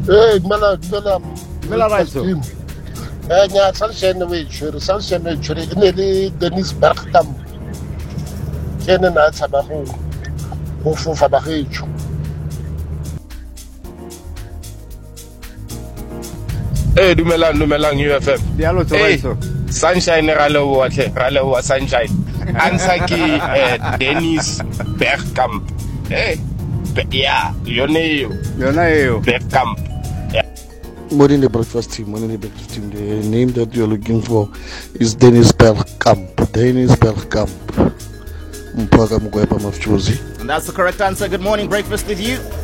Mela right so. Nya Sunshine we chure ne le Dennis Bergkamp. Kene na tsaba go fofa ba getšo. Dumelang UFM. Dialo so. Sunshine ra leboa Sunshine. Answer ke Dennis Bergkamp. Yeah, yona eo. Bergkamp. Morning the breakfast team. The name that you're looking for is Dennis Bergkamp. Mpaka Mugweba Mafchozi. And that's the correct answer. Good morning, breakfast with you.